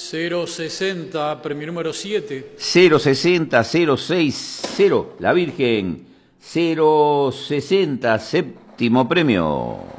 060, premio número 7. 060 060, la Virgen. 060, séptimo premio.